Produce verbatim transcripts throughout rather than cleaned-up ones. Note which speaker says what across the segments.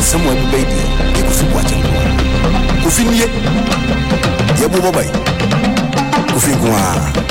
Speaker 1: nsɛm wa bi baby e Kofi Boateng Kofi nie ye bo bobai Kofi kwa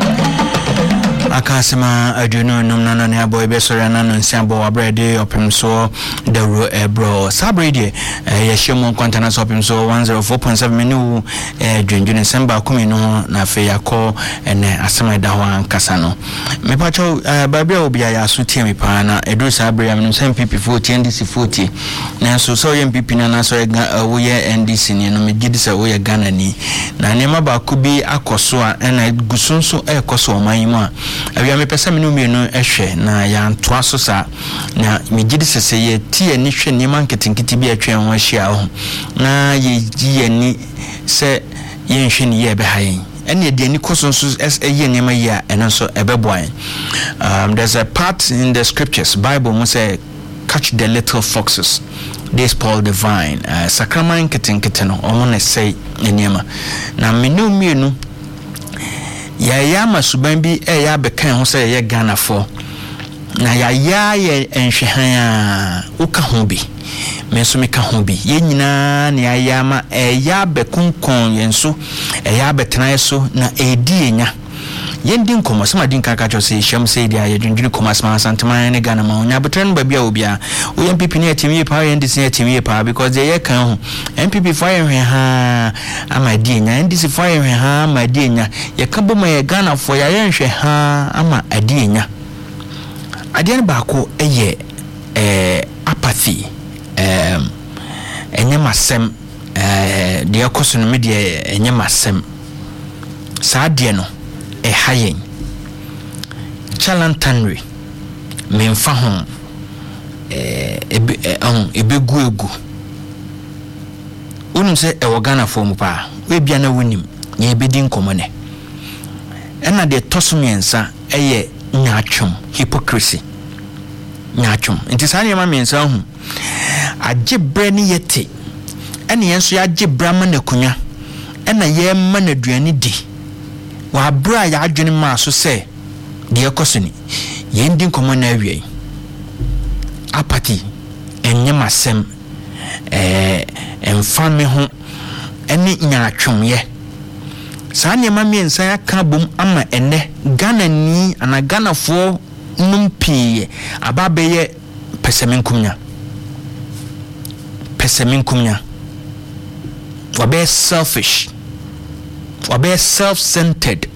Speaker 2: akasema aduno num nana ne aboy be sori na no nsiabo abrede opem so dawro ebro sabrede ye hyemo kwantana so opem so one oh four point seven menu eh dwendwene semba kumi no na fe yakọ ene asema da ho ankasa no me pacho babia obi ya asotie me pa na edu sabre am no sem P P forty N D C forty na so so ye M P P na na so wo ye N D C ni no me gidi se wo ye Ghana ni na ne maba ko bi akoso a na gusunso ekoso oman mu a awia me pesa me no mienu ehwe na ya ntoa so sa na me gidi sese ye tie ni hwe ni man ketinkiti bi atwen ho ahia ho na ye gi ni se ye nhwe ni ye be hayen ene de ni kosonso ye nyema ya eno so ebeboan. Um there's a part in the scriptures Bible mo say catch the little foxes, they spoil the vine. uh, sakraman ketinkiti no omo na say nyema na me no mienu ya ya masuban bi e ya bekan ho se ye Ghana for na ya ya ye enhwehan a uka ho bi me so me ka ho bi ye nyina na ya ya ma e ya bekunkon yenso e ya betena so na edi enya yendi nkomo sama din kaka cho se hyam se dia ye dwendwene koma sama santeman ne Ghana ma onya betren ba bia obia o M P P ne atimi pa ye ndisi atimi pa because ye kan ho M P P fa ye hwe ha ama di enya ndisi fa ye hwe ha ama di enya ye ka bo ma ye Ghana fo ya ye hwe ha ama adi enya ade ne ba ko eye eh apathy em enye masem eh de akoso no me de enye masem sa de no e hayen chalantanry memfa ho eh ebe on ebegu egu unum se e wogana form pa we bia na wonim ye ebedi nkomone ena de tosumiensa eye nyaatwom hypocrisy nyaatwom nti sa ne ma mensa hu agebre ne yete ene yenso ya agebra ma na kunya ena ye ma na duane di wa bra ya adwene ma so se de ekosoni yendi nkomo na awie apathy enye masem eh emfa me ho ene nyaatwom ye sa ne ma miensa ya ka bom ama ene Ghana ni ana Ghana fo numpi ababe pesemenkumnya pesemenkumnya wabe selfish wabe self-centered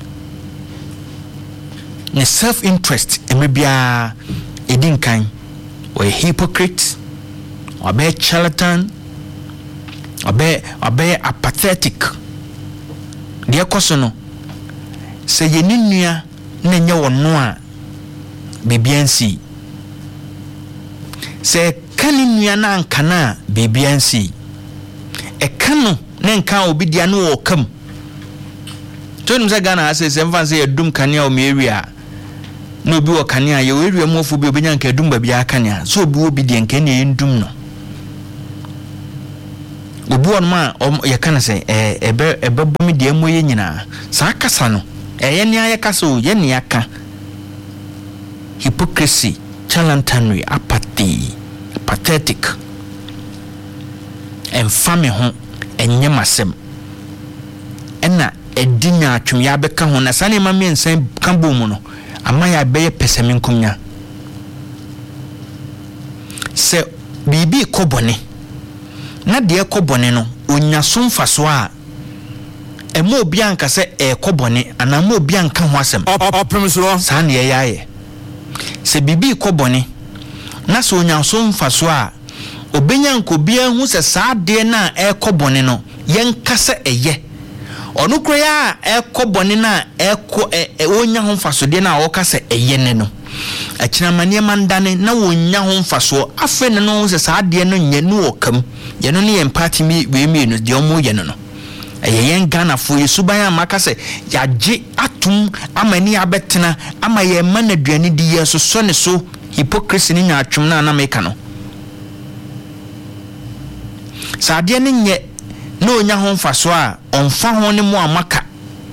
Speaker 2: ne self-interest emebia edinkan we hypocrite wabe charlatan wabe wabe apathetic de koso no se yeninua na nya wono a bebiansi se kaninua na ankana bebiansi e kanu na nka obidia no wokam tonum se Ghana ase se mfa se edum kania o me area no bi wo kania ye area mofu bi obenya nka edum ba bia kania so obi obi de nka ne endum no obi won ma ye kana se eh ebe ebe bomi de moye nyina sa kasa no eye ne aye kasa o ye ne aka hypocrisy, charlatanry, apathy, pathetic, and family home, and yamasem. And na edinya chum ya beka ho na sane ma men san kambo mu no amaya beye pesamin kumnya se bibi kobone na de kobone no onya so mfaso a emo obi anka se e kobone ana mo obi anka ho asem opem so san ye yaye se bibi kobone na so onya so mfaso a obenya nko bia hu se saa de na e kobone no yenka se eye onukro ya ekobone na eko e onya ho mfaso de na woka se eye ne no akina mane mandane na wonya ho mfaso afe ne no se saa de no nye no okam ye no ne empathy mi we mi no de omo ye no no eye yen Ghana fo yesuban amaka se yaje atum amani abetena ama ye manaduane di ye so so ne so hypocrisy ni nyatwum na na meka no saa de ne nye no onya ho mfaso a onfa ho ne mo amaka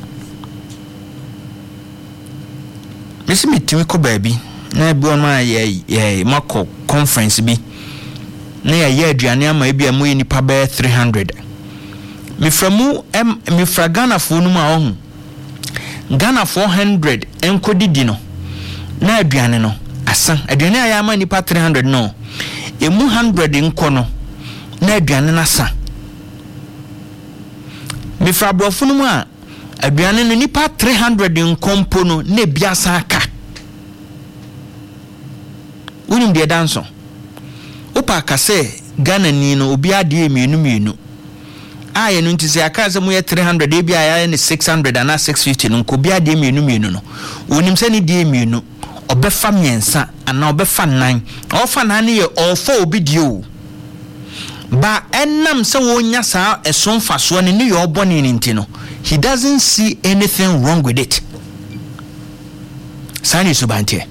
Speaker 2: mesi mitimi ko baabi na bi on ma ye ye mako conference bi na ya ye aduane ama e bia mu nipa be three hundred me framu em me fragana fo no ma ohun Ghana four hundred enkodidi no na aduane no asan aduane aya ama nipa three hundred no emu one hundred nko no na aduane na asan me fra brofo no mu a aduane no nipa three hundred nkompo no na biasa aka unim de danso opa kase Ghana ni no obi ade mienu mienu aye no ntise aka se mu ye three hundred e bia ya ne six hundred ana six fifty no ko bia de mienu mienu no onim se ni de mienu obefa miensa ana obefa nan ofa nan ne ye ofo obi die o ba enam se wonya sa esonfa so ne ne ye oboni ni ntino he doesn't see anything wrong with it sani subante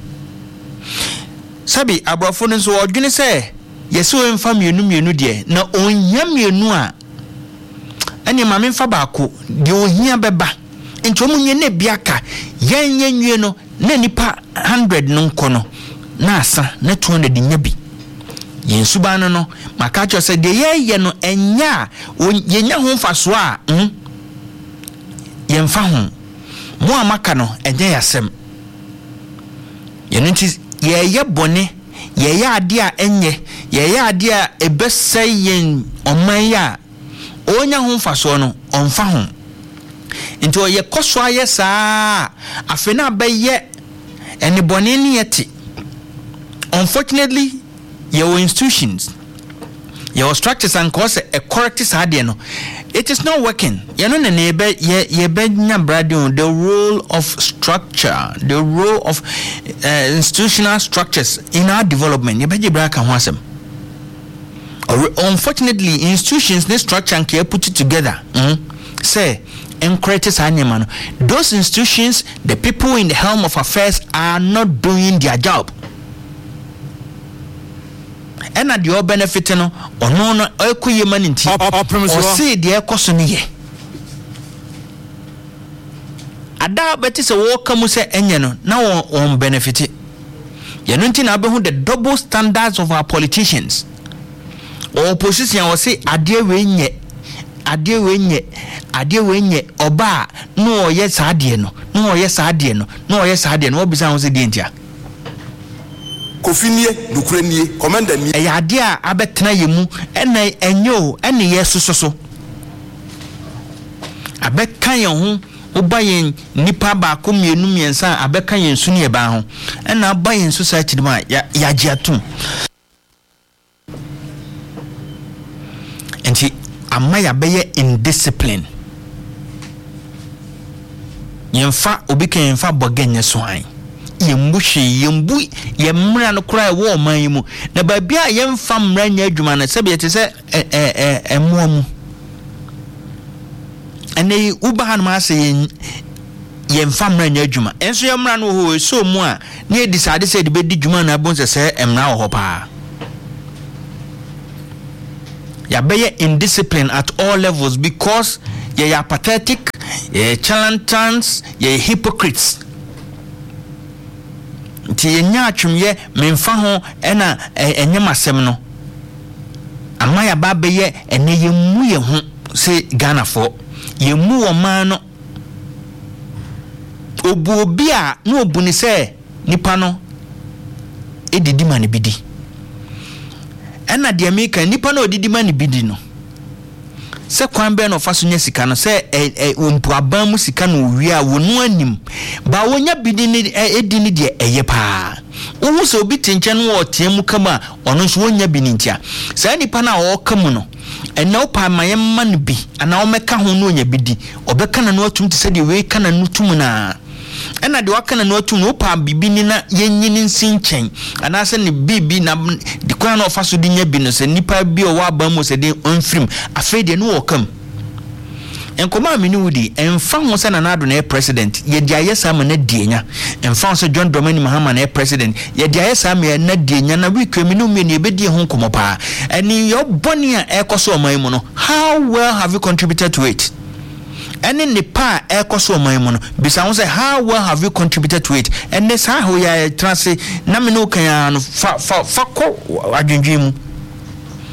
Speaker 2: sabi abrofo no so odwene se yeso emfa mienu mienu de na onya mienu a ene ma memfa baako de ohia beba enti omunye na biaka yen yenwie no na nipa one hundred no nko no na asa na two hundred nya bi yen suba no no maka cho se de ye ye no enya yenya ho mfaso a hm yen fa ho mo amaka no enye yasem yen nti ye ye bone ye ya ade a enye ye ya ade a ebesai yen oman ya onya ho mfaso no onfa ho nti o ye koso aye saa afena abaye eni bone ni yeti unfortunately your institutions your structures and cause a correct side no it is not working you know na be ye be nya brado the role of structure the role of uh, institutional structures in our development ye be jibra kan ho asem. Unfortunately, institutions, this structure and care put it together. Mm, say, encourages animal. Those institutions, the people in the helm of affairs are not doing their job. And at your benefit, no, or no, no, or humanity, or say the air cosonier. Ada bet is a walker muse enyano, now on benefit. Yanuntin abehu the double standards of our politicians. Opposition was say ade we nye ade we nye ade we nye oba no yes ade no no yes ade no no yes ade no obisa ho se die ntia
Speaker 1: kofinie nukurenie commander ni
Speaker 2: e ade a abetena yemu ena enyo ene yesososo abeka yen ho oba yen nipa ba ko mienu miensa abeka yen sunu e ba ho ena ba yen society ma ya ya giatum and he amaya beye indiscipline yemfa obika yemfa bogenye soan yembushi yembu yemra no kra wo man yimu na ba bia yemfa mra nya adwuma na sebe yete se eh eh emuamu ene ubahan ma se yemfa mra nya adwuma enso yemra no ho so mu a na decide se de bedi dwuma na bonse se emra wo pa ya beye indiscipline at all levels because ye are pathetic, ye charlatans, ye hypocrites. Ti ye nya atwum ye memfa ho ena enye masem no. Ama ya ba beye ene ye mu ye ho se Ghana fo. Ye mu wo man no. Obu obi a no obu ni se nipa no edidi man bidi. Ena de America nipa na odidi mani bidi no se kwan be no faso nya sika no se e ompu aban mu sika no wi a wonu anim ba wonya bidi ni edi ni de eye pa wo so obi tinchen wo tiemu kama ono so wonya bi ni ntia se nipa na wo kamu no ena opa mayen man bi ana wo meka ho no nya bidi obeka na no atum te se de we kana no tum na ena de wakana no atum no pa bibi ni na yenyini nsinchen ana se ne bibi na de kwa na ofa so de nya bi no se nipa bi o wa ban mo se de onfrim afa de no wokam enkoma amini wudi emfa ho se na na do na president ye dia yesa ma na dienya emfa so John Dramani Mahama na president ye dia yesa ma na dienya na we kwemi no me ne be die ho nkomo pa eni yo boni a ekoso oman mu no how well have you contributed to it? Any nipa ekoso oman mu no bisa won say how well have you contributed to it? And this how ya transe na me no kan no fa fa fa ko adwendwe mu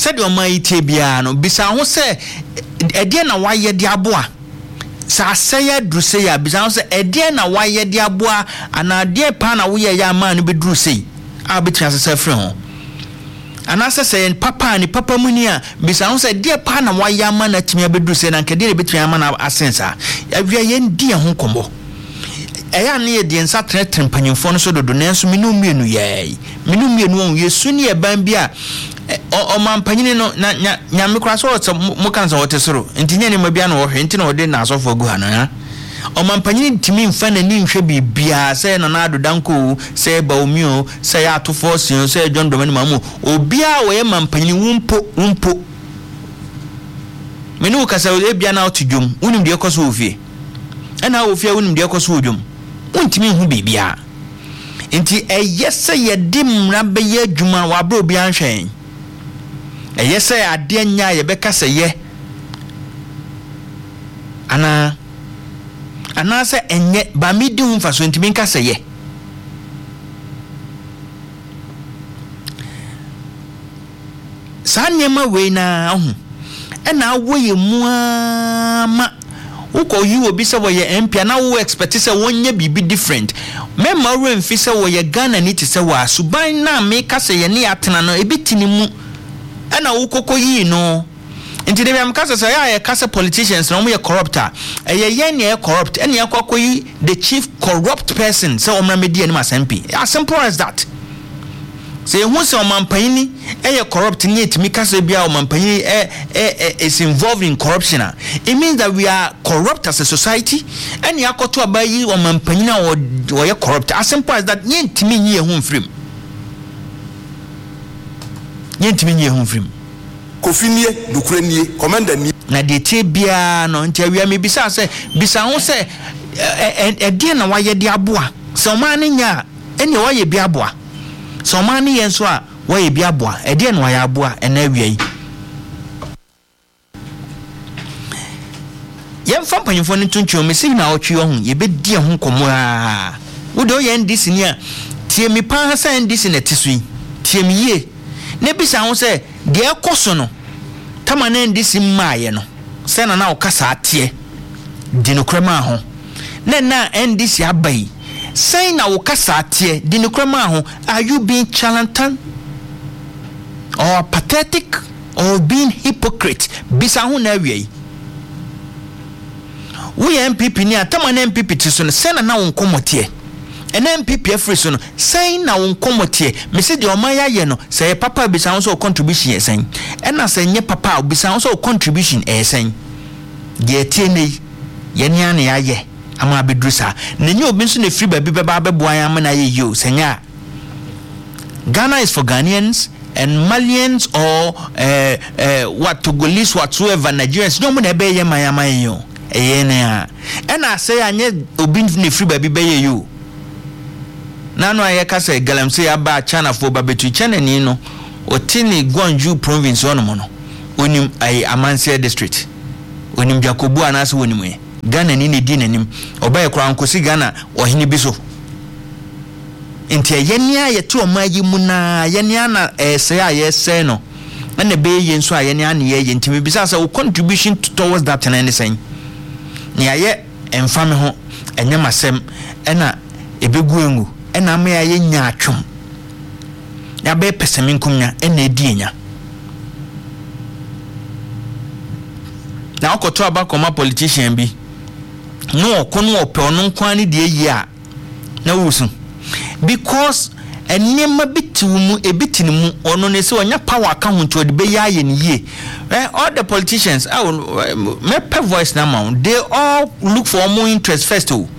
Speaker 2: said o mai tie bia no bisa ho se ede na waye de aboa sa aseye druse ya bisa ho se ede na waye de aboa ana de pa na wo ye ya ma no be druse a betia asese frɛ ho ana sese papa ni papa muni a bisa ho se de pa na waye ama na timi be druse na nkede betia ama na asensa awia ye ndi ho kombo eya ne ye de nsa tretre mpanyimfo no so dodo nanso menu mienu ye menu mienu on yesu ne ban bia o mampanyine no na nya me kura so mo kan so wotesoro ntinye ne mabia no wo hwe ntina ode na asofo gu ha no ha o mampanyine ntimi mfa na ni nhwe bibia se na na adodanko se ba omio se ya atofo sin se John Domani mamu obia wo ye mampanyine wumpo wumpo menu kasa e bia na otudwom unim de ekoso ofie ana ofie unim de ekoso odwom untimi hu bibia enti eyese ye dimra be ye adwuma wa bro bia nhwen eyese ade nya ye beka se ye ana ana se enye ba midi hu fa so ntimi nka se ye sanyema we na hu ena woye muama uko yi obi se wo ye M P na wo expect se wonye bibi different mema wo mfi se wo ye Ghana ni ti se wo asuban na me ka se ye ne atena no ebitini mu ana wo kokko yi no nti de biam ka se ya ye ka se politicians no mo ye corrupter eye ye ne ye corrupt ene ye kokko yi the chief corrupt person se omra media ni M P as simple as that say who say omampanyini eye corrupt ni etimi ka se bia omampanyini eh eh is involved in corruption. It means that we are corrupt as a society and yakoto abayi omampanyina or ye corrupt as simple as that yentimi nyi ehun frim yentimi nyi ehun frim
Speaker 1: kofinie dukurenie commander ni
Speaker 2: na de tie bia no ntawia me bisa se bisa ho se e de na waye de aboa se o ma ne nya ene waye bia aboa so mani yenso a waye bia boa e de no waye aboa ena awiai yem fa panyimfo ne tuntuo me si na otwe ho ye be die ho komo a wo de ye ndisi ni a tie mi pa ha ndisi na tisui tie mi ye ne bisa ho se de ekoso no tama na ndisi maaye no se na na okasa atie di no krema ho na na ndisi abai say na ukasa tie di nukrama ho are you being charlatan or pathetic or being hypocrite bisa ho na awie we M P P ni atama na M P P ti so no say na na wonkomotie ena M P P afri so no say na wonkomotie me se de o man ya ye no say papa bisa ho so contribution esen ena say nye papa bisa ho so contribution esen ye tie nei ye nia na ya ye ama bedrusa nenye obi nso ne free baby beba abeboa ya ama na ye yo senya Ghana is for Ghanaians and Malians or uh, uh, what Togolese whatsoever Nigerians no mo na be ye mayama yo eye na e na say anye obi ne free baby be ye yo na no aye ka say galamsey aba China for babetu China ni no otini Gwangju province ono mo no onim ai Amansia district onim Jakobu anase wonim e Ghana ni ne di nanim obaye kura nkosi Ghana ohini biso enti yenia yeto omayi mu na yenia na ese a yese no na be ye nso a yenia na ye enti me bisa say contribution towards that na anything ne aye emfa me ho enyem asem ena ebegu engu ena me aye nya atwom ya be pesemi nkumnya ena edi enya na okoto abakoma politician bi no kono ope ono kwani de yi a na wusu because enema bitimu ebitini mu ono ne se onya power ka hunto de be yaye ne ye eh all the politicians I will me per voice na ma they all look for more interest first o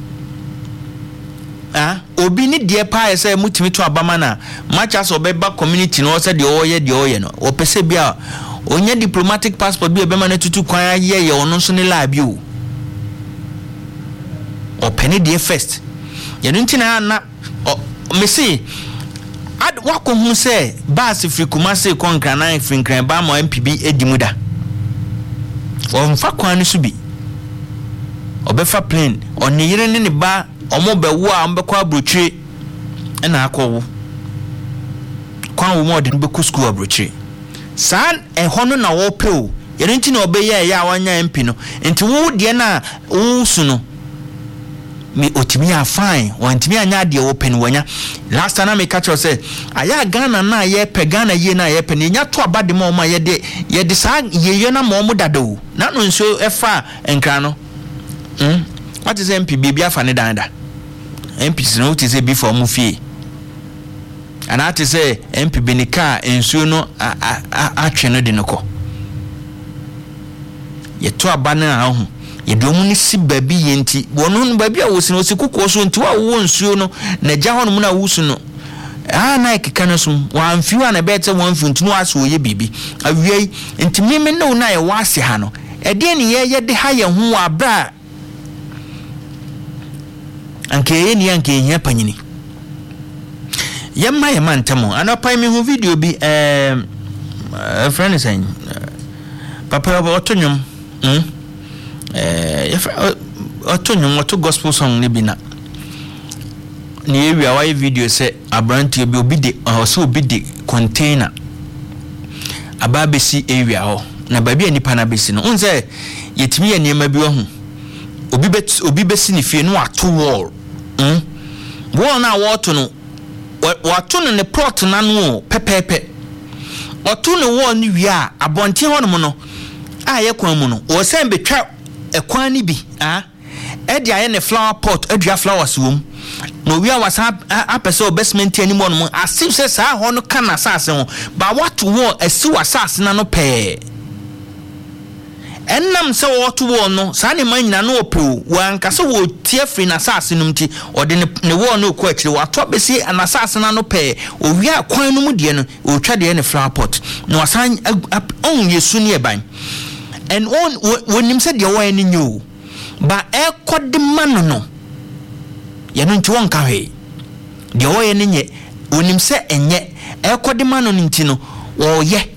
Speaker 2: ah obi ni de pa ese mutimi to abama na match as obeba community no se de oye de oye no opese bia onye diplomatic passport bi ebema na tutu kwan ye ye ono so ne labi o opene de first ye no ntina na me see ad wako hu se bas free Kumasi konkra na free nkran ba mo M P B edimuda o mfa kwan so bi obefa plane oni yire ne ne ba omo bewo a mbekọ abrochire na akọwo kwan wo mo de be ku school abrochire san e hono na wo pe o yere nti na obeye ya wanya M P no nti wo de na wo su no me otimi a fine wantimi anya de wo pe no wanya last time me catch us say aya Ghana na ye pe Ghana ye na ye pe ne nya to abade ma o ma ye de ye de sa ye ye na ma o mu dado na no nso e fa enkra no mm what is M P bibia afa ne danda M P no ti say before mu fie and I say M P benika ensuo no atwe no de no ko ye to abane a ho ye do mu ni si babi ye nti wono no babi a wosi no sikukwo so nti wa wo nsuo no na gya ho no mu na wusu no ah na ekeka no so wa amfiwa na bete wo amfi nti no aso ye bibi awie nti meme no na ye wase ha no e de ne ye ye de ha ye ho abra anke ye ni anke ye panyini yamma yamma ntamo anopai me hu video bi eh uh, friend saying uh, papa otonyum mm eh uh, otonyum oto gospel song ne bi na ne area why video say abranti bi obi de uh, so obi de container ababesi area ho na babi anipa na besi no unze yetimi ya niema bi ho obi bet obi besi ni fie no ato wall mm wall na wato no wato no ne plot na no pepepe wato no wall ni wi a abonte ho no no a ye kwan mu no wo sen betwa ekwan ni bi ah e dia ye ne flower pot adua flowers wom no wi a wasa apese obesment ani mo no asif se sa ho no kana sase ho ba wato wall asi wasase na no pe ennam se wato wall no sa ne man nyina no opu wanka se wo tie free na sase no mti ode ne wall no ko akire wato besi na sase na no pe owi a kwan no mu de no otwa de ne flower pot no wasan on yesu ne ban and on wonim se de wo ani nyo ba e kode man no ye no nti won ka hwe de wo ye ne nye wonim se enye e kode man no nti no wo ye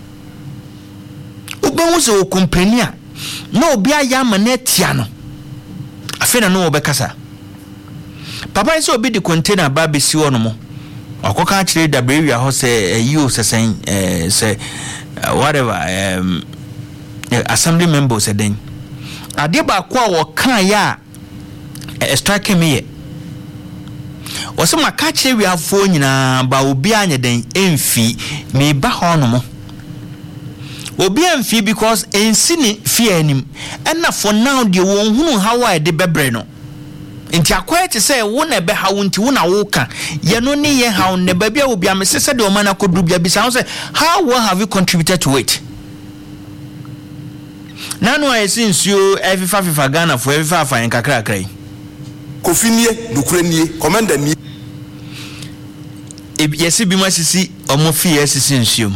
Speaker 2: obenwu se o company a na obi aya ma na tia no afena no obekasa papa ise obi di container ba besi wo no mo akoka kire da brewi ho se you sesen eh se whatever um assembly members eden ade ba kwa wo kan ya e strike me ye wo se maka kire wi afo nyina ba obi anya den emfi me ba ho no mo obi amfi because ensini fear anim and for now the won hunu how I de bebre no nti akwai te say wo na be ha wo nti wo na wo ka ye no ne ye ha ne ba bia obi amese de o mana kodu bia bi say how well have you contributed to it nanu I since you every five five Ghana for every five in kakra krai
Speaker 1: kofinie nukrenie commander ni
Speaker 2: e yesi bi masisi omo fi yesi sinsuo